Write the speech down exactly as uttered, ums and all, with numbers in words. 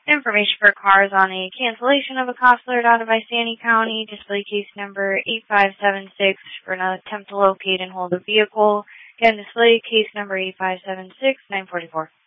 Information for cars on a cancellation of a cost alert out of Iceni County. Display case number eight five seven six for an attempt to locate and hold a vehicle. Again, display case number eight five seven six nine four four.